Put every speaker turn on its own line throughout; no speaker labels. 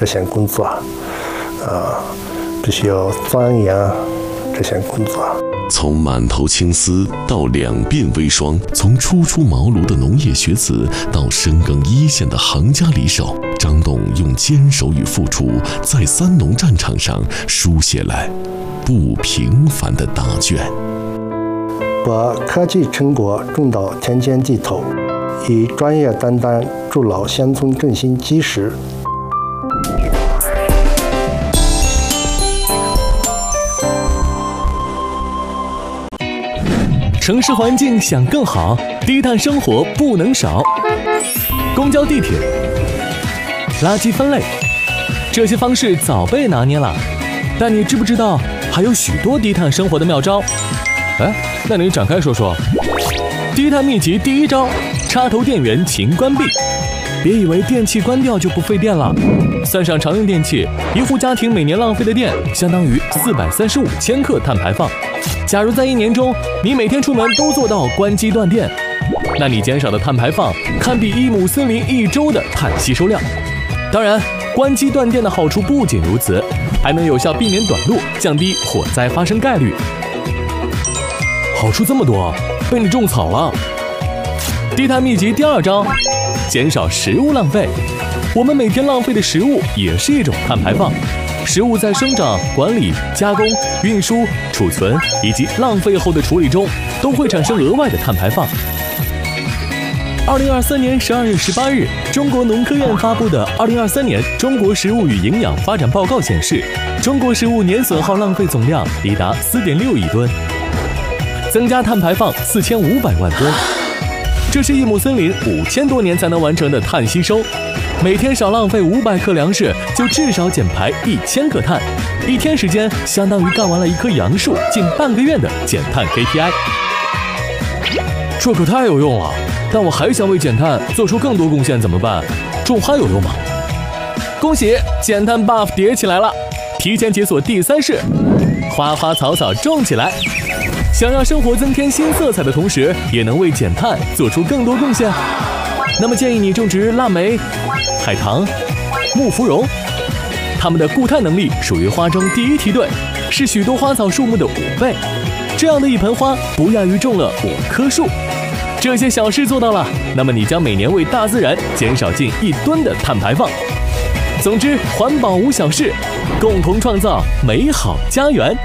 这项工作，必须要钻研这项工作。
从满头青丝到两鬓微霜，从初出茅庐的农业学子到深耕一线的行家里手，张董用坚守与付出，在三农战场上书写来不平凡的答卷。
把科技成果种到田间地头，以专业担当助老乡村振兴基石。
城市环境想更好，低碳生活不能少。公交、地铁、垃圾分类，这些方式早被拿捏了。但你知不知道，还有许多低碳生活的妙招？那你展开说说。低碳秘籍第一招：插头电源勤关闭。别以为电器关掉就不费电了。算上常用电器，一户家庭每年浪费的电相当于435千克碳排放。假如在1年中，你每天出门都做到关机断电，那你减少的碳排放堪比一亩森林1周的碳吸收量。当然，关机断电的好处不仅如此，还能有效避免短路，降低火灾发生概率。好处这么多，被你种草了。低碳秘籍第二招：减少食物浪费。我们每天浪费的食物也是一种碳排放。食物在生长、管理、加工、运输、储存以及浪费后的处理中，都会产生额外的碳排放。2023年12月18日，中国农科院发布的2023年中国食物与营养发展报告显示，中国食物年损耗浪费总量抵达4.6亿吨，增加碳排放4500万吨。这是一亩森林5000多年才能完成的碳吸收。每天少浪费500克粮食，就至少减排1000克碳。1天时间相当于干完了一棵杨树近半个月的减碳 KPI。这可太有用了！但我还想为减碳做出更多贡献，怎么办？种花有用吗？恭喜，减碳 buff 叠起来了！提前解锁第3式，花花草草种起来。想让生活增添新色彩的同时，也能为减碳做出更多贡献。那么建议你种植腊梅、海棠、木芙蓉，它们的固碳能力属于花中第一梯队，是许多花草树木的5倍。这样的一盆花不亚于种了5棵树。这些小事做到了，那么你将每年为大自然减少近1吨的碳排放。总之，环保无小事，共同创造美好家园。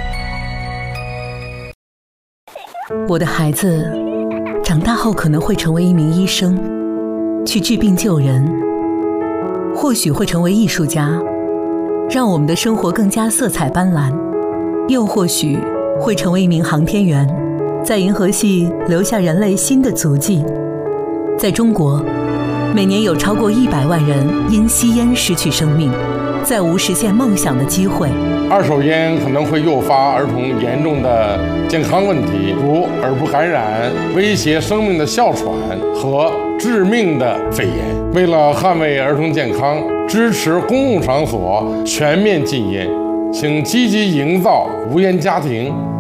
我的孩子长大后可能会成为一名医生，去治病救人，或许会成为艺术家，让我们的生活更加色彩斑斓，又或许会成为一名航天员，在银河系留下人类新的足迹。在中国，每年有超过100万人因吸烟失去生命，再无实现梦想的机会。
二手烟可能会诱发儿童严重的健康问题，如耳部感染、威胁生命的哮喘和致命的肺炎。为了捍卫儿童健康，支持公共场所全面禁烟，请积极营造无烟家庭，